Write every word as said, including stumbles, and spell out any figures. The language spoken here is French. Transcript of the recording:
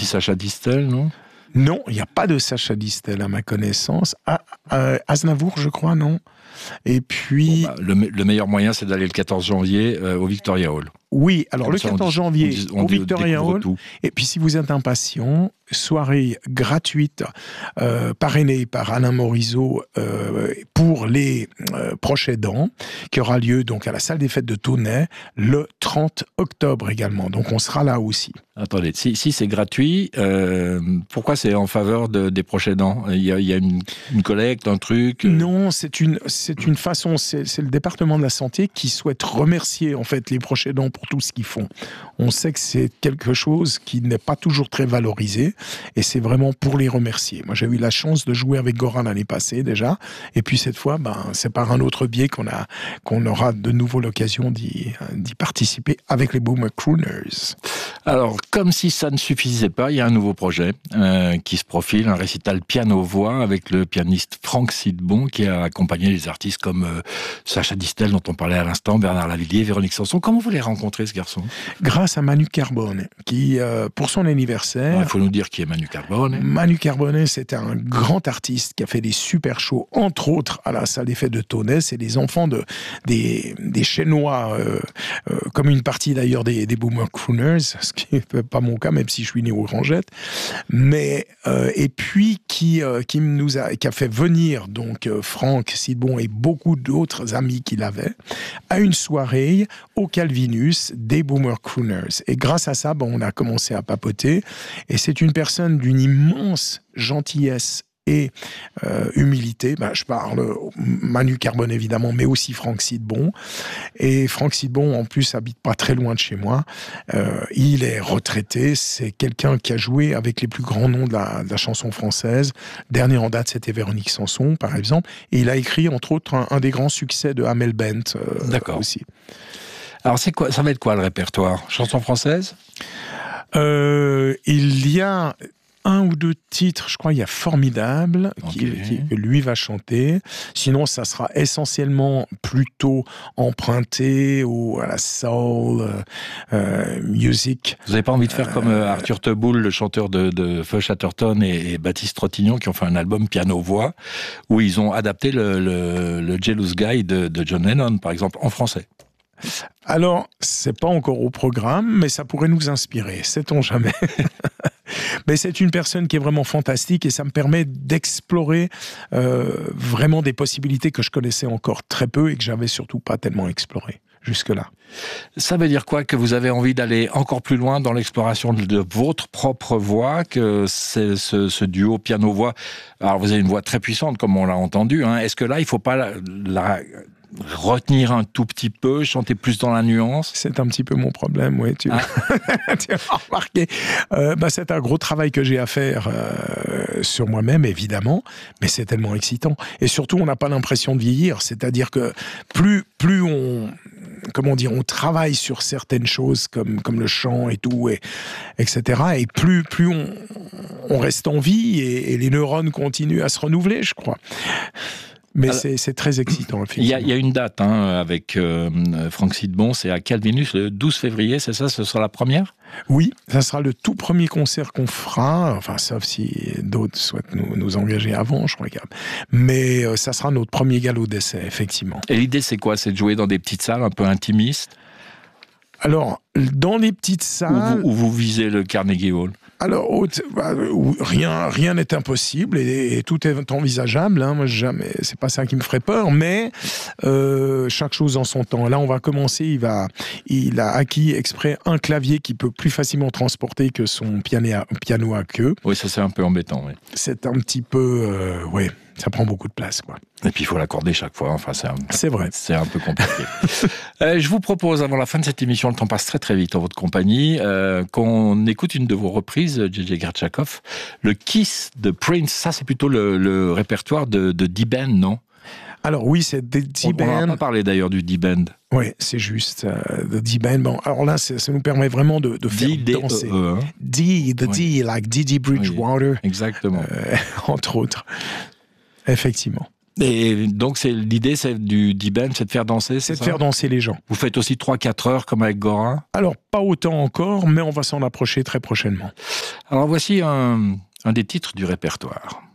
petit Sacha Distel, non ? Non, il n'y a pas de Sacha Distel à ma connaissance. Ah, euh, Aznavour, je crois, non. Et puis... Bon, bah, le, le meilleur moyen, c'est d'aller le quatorze janvier euh, au Victoria Hall. Oui, alors Comme le ça, quatorze on janvier dit- on au dit- Victoria découvre Hall. tout. Et puis si vous êtes impatient, soirée gratuite euh, parrainée par Alain Morisot euh, pour les euh, proches aidants, qui aura lieu donc à la salle des fêtes de Tonnet le trente octobre également. Donc on sera là aussi. Attendez, si, si c'est gratuit, euh, pourquoi c'est en faveur de, des proches aidants ? Il y a, il y a une, une collecte, un truc euh... Non, c'est une, c'est une façon, c'est, c'est le département de la santé qui souhaite remercier en fait les proches aidants pour tout ce qu'ils font. On sait que c'est quelque chose qui n'est pas toujours très valorisé et c'est vraiment pour les remercier. Moi j'ai eu la chance de jouer avec Goran l'année passée déjà et puis cette fois, ben, c'est par un autre biais qu'on, a, qu'on aura de nouveau l'occasion d'y, d'y participer avec les Boomer Crooners. Alors, comme si ça ne suffisait pas, il y a un nouveau projet euh, qui se profile, un récital piano-voix avec le pianiste Franck Sidbon qui a accompagné les artistes comme euh, Sacha Distel dont on parlait à l'instant, Bernard Lavilliers, Véronique Sanson. Comment vous l'avez rencontré ce garçon ? Grâce à Manu Carbone qui, euh, pour son anniversaire... Il faut nous dire qui est Manu Carbone. Manu Carbone, c'était un grand artiste qui a fait des super shows, entre autres à la salle des fêtes de Tonnet. C'est des enfants de, des, des Chinois, euh, euh, comme une partie d'ailleurs des, des Boomer Crooners, ce qui n'est pas mon cas, même si je suis né aux Rangettes. Mais, euh, et puis, qui, euh, qui, nous a, qui a fait venir donc euh, Franck Sidbon et beaucoup d'autres amis qu'il avait à une soirée au Calvinus des Boomer Crooners. Et grâce à ça, bon, on a commencé à papoter. Et c'est une personne d'une immense gentillesse et euh, humilité. Ben, je parle Manu Carbone évidemment, mais aussi Franck Sidbon. Et Franck Sidbon, en plus, habite pas très loin de chez moi. Euh, il est retraité. C'est quelqu'un qui a joué avec les plus grands noms de la, de la chanson française. Dernier en date, c'était Véronique Sanson, par exemple. Et il a écrit, entre autres, un, un des grands succès de Hamel Bent euh, D'accord. aussi. Alors, c'est quoi, ça va être quoi le répertoire ? Chanson française ? euh, Il y a un ou deux titres, je crois, il y a Formidable, qui, Okay. qui, que lui va chanter. Sinon, ça sera essentiellement plutôt emprunté au, à la soul euh, euh, music. Vous n'avez pas envie de faire euh... comme euh, Arthur Teboul, le chanteur de, de Feu Chatterton et, et Baptiste Trottignon, qui ont fait un album piano-voix, où ils ont adapté le, le, le Jealous Guy de, de John Lennon, par exemple, en français. Alors, c'est pas encore au programme, mais ça pourrait nous inspirer, sait-on jamais. Mais c'est une personne qui est vraiment fantastique et ça me permet d'explorer euh, vraiment des possibilités que je connaissais encore très peu et que j'avais surtout pas tellement explorées jusque-là. Ça veut dire quoi ? Que vous avez envie d'aller encore plus loin dans l'exploration de votre propre voix, que c'est ce, ce duo piano-voix... Alors, vous avez une voix très puissante, comme on l'a entendu. Hein. Est-ce que là, il ne faut pas la... la retenir un tout petit peu, chanter plus dans la nuance? C'est un petit peu mon problème, oui. Tu, ah. tu as remarqué. Euh, bah, c'est un gros travail que j'ai à faire euh, sur moi-même, évidemment, mais c'est tellement excitant. Et surtout, on n'a pas l'impression de vieillir. C'est-à-dire que plus, plus on... comment dire, on travaille sur certaines choses comme, comme le chant et tout, et, etc. Et plus, plus on, on reste en vie et, et les neurones continuent à se renouveler, je crois. Mais alors, c'est, c'est très excitant. Il y, y a une date hein, avec euh, Franck Sidbon, c'est à Calvinus le douze février, c'est ça, ce sera la première ? Oui, ça sera le tout premier concert qu'on fera, enfin sauf si d'autres souhaitent nous, nous engager avant, je regarde. Mais euh, ça sera notre premier galop d'essai, effectivement. Et l'idée c'est quoi ? C'est de jouer dans des petites salles un peu intimistes ? Alors, dans les petites salles... Où vous, où vous visez le Carnegie Hall ? Alors, rien, rien n'est impossible et, et tout est envisageable. Hein. Moi, jamais, c'est pas ça qui me ferait peur, mais euh, chaque chose en son temps. Là, on va commencer. Il va, il a acquis exprès un clavier qui peut plus facilement transporter que son piano à, piano à queue. Oui, ça c'est un peu embêtant. Oui. C'est un petit peu, euh, ouais. Ça prend beaucoup de place, quoi. Et puis il faut l'accorder chaque fois. Enfin, c'est, un, c'est vrai. C'est un peu compliqué. euh, je vous propose, avant la fin de cette émission, le temps passe très très vite en votre compagnie, euh, qu'on écoute une de vos reprises, J J Grachakov, le Kiss de Prince. Ça, c'est plutôt le, le répertoire de, de D-Band, non ? Alors oui, c'est des D-Band. On n'a pas parlé d'ailleurs du D-Band. Oui, c'est juste. Euh, the D-Band. Bon, alors là, ça nous permet vraiment de, de faire D, danser. D, E, hein. D, the oui. D, like Didi Bridgewater. Oui, exactement. Euh, entre autres. Effectivement. Et donc, c'est, l'idée c'est du D-Band, c'est de faire danser, c'est, c'est ça ? de faire danser les gens. Vous faites aussi trois quatre heures comme avec Gorin ? Alors, pas autant encore, mais on va s'en approcher très prochainement. Alors voici un, un des titres du répertoire.